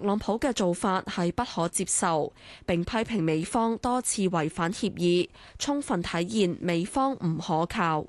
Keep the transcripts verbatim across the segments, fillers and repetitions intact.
朗普嘅做法係不可接受，並批評美方多次違反協議，充分體現美方唔可靠。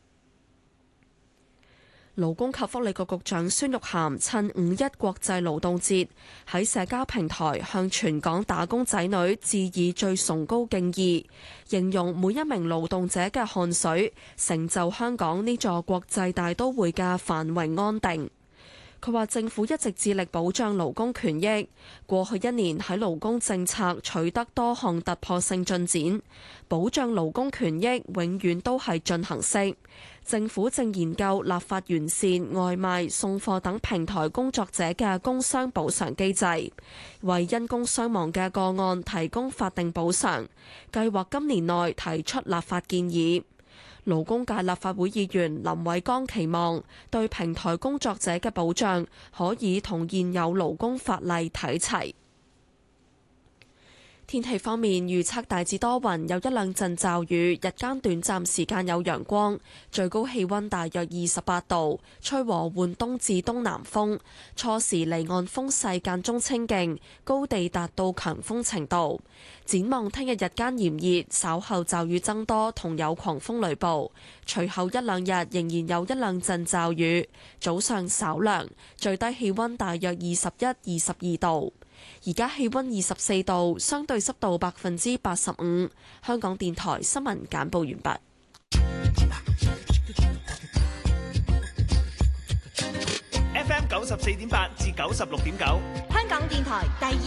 勞工及福利局局長孫玉菡趁五一國際勞動節喺社交平台向全港打工仔女致以最崇高敬意，形容每一名勞動者嘅汗水成就香港呢座國際大都會嘅繁榮安定。佢話政府一直致力保障勞工權益，過去一年喺勞工政策取得多項突破性進展，保障勞工權益永遠都係進行式。政府正研究立法完善外賣、送貨等平台工作者嘅工傷補償機制，為因工傷亡嘅個案提供法定補償，計劃今年內提出立法建議。勞工界立法會議員林偉江期望對平台工作者嘅保障可以同現有勞工法例睇齊。天氣方面，預測大致多雲，有一兩陣驟雨，日間短暫時間有陽光，最高氣溫大約二十八度，吹和緩東至東南風，初時離岸風勢間中清勁，高地達到強風程度。展望聽日日間炎熱，稍後驟雨增多，同有狂風雷暴，隨後一兩日仍然有一兩陣驟雨，早上稍涼，最低氣溫大約二十一、二十二度。而家氣溫二十四度，相對濕度百分之八十五。香港電台新聞簡報完畢。 F M 九十四點八至九十六點九， 香港電台第二。